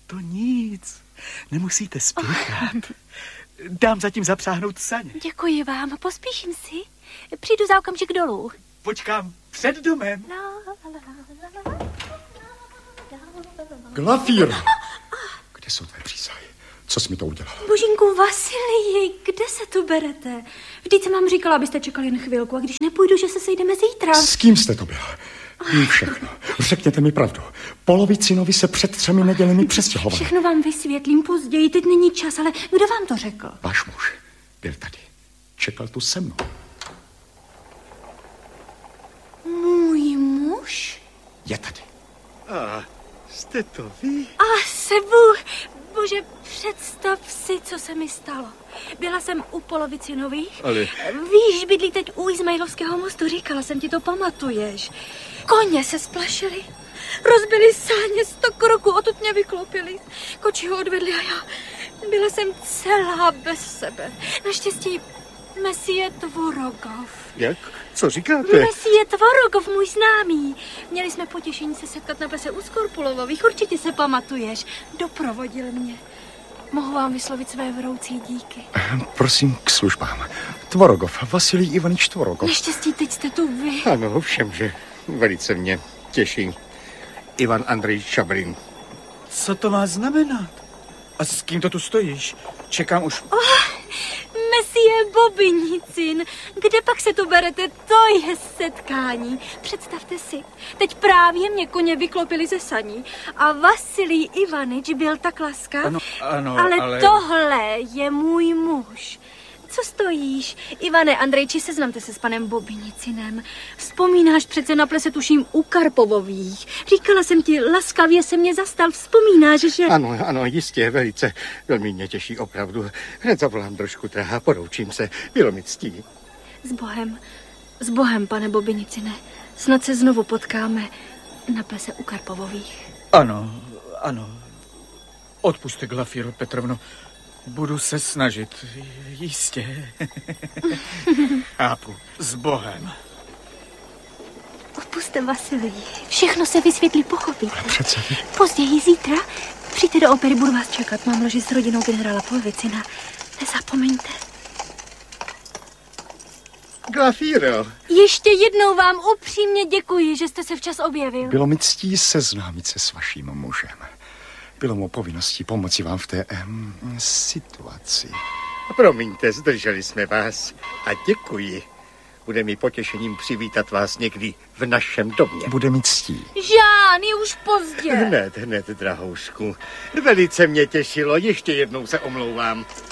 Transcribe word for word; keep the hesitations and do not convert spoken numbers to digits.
To nic. Nemusíte spěchat. Dám zatím zapřáhnout saně. Děkuji vám, pospíším si. Přijdu za okamžik dolů. Počkám před domem. Glafír! Kde jsou tvé přísahy? Co jsi mi to udělal? Božínku Vasilii, kde se tu berete? Vždyť jsem vám říkala, abyste čekali jen chvilku, a když nepůjdu, že se sejdeme zítra. S kým jste to byla? Vím všechno. Řekněte mi pravdu. Polovicinovi se před třemi nedělemi přestěhoval. Všechno vám vysvětlím později, teď není čas, ale kdo vám to řekl? Váš muž byl tady. Čekal tu se mnou. Můj muž? Je tady. A jste to vy? A sebu, bože, představ si, co se mi stalo. Byla jsem u Polovicinových. Ale... Víš, bydlí teď u Izmailovského mostu, říkala jsem ti, to pamatuješ. Koně se splašili, rozbili sáně, sto kroků, odtud mě vyklopili. Koči ho odvedli a já byla jsem celá bez sebe. Naštěstí Messie Tvorogov. Jak? Co říkáte? Messie Tvorogov, můj známý. Měli jsme potěšení se setkat na plese u Skorpulovových, určitě se pamatuješ. Doprovodil mě. Mohu vám vyslovit své vroucí díky. Prosím, k službám. Tvorogov, Vasilij Ivanič Tvorogov. Naštěstí teď jste tu vy. Ano, ovšem, že velice mě těší. Ivan Andrej Šabrin. Co to má znamenat? A s kým to tu stojíš? Čekám už... Oh, Messie Bobinicin, kde pak se tu berete? To je setkání. Představte si, teď právě mě koně vyklopili ze saní a Vasilij Ivanič byl tak laskav, ano, ano, ale, ale tohle je můj muž. Co stojíš? Ivane Andrejči, seznamte se s panem Bobinicinem. Vzpomínáš přece na plese, tuším, u Karpovových. Říkala jsem ti, laskavě se mě zastal. Vzpomínáš, že... Ano, ano, jistě, velice. Velmi mě těší opravdu. Hned zavolám trošku a poroučím se. Bylo mi ctí. S Bohem, s Bohem, pane Bobinicine. Snad se znovu potkáme na plese u Karpovových. Ano, ano. Odpuste, Glafíro Petrovno. Budu se snažit, jistě. Chápu, s Bohem. Odpuste, Vasilij. Všechno se vysvětlí, pochopíte. Přece. Později zítra přijďte do opery, budu vás čekat. Mám loži s rodinou generála Polovicina. Nezapomeňte. Glafíro. Ještě jednou vám upřímně děkuji, že jste se včas objevil. Bylo mi ctí seznámit se s vaším mužem. Bylo mu povinností pomoci vám v té em, situaci. Promiňte, zdrželi jsme vás a děkuji. Bude mi potěšením přivítat vás někdy v našem domě. Bude mi ctí. Žán, je už pozdě. Hned, hned, drahoušku. Velice mě těšilo, ještě jednou se omlouvám.